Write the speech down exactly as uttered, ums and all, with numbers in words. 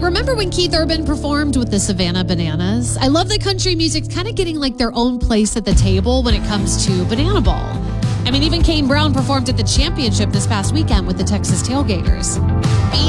remember when Keith Urban performed with the Savannah Bananas? I love that country music's kind of getting like their own place at the table when it comes to Banana Ball. I mean, even Kane Brown performed at the championship this past weekend with the Texas Tailgaters.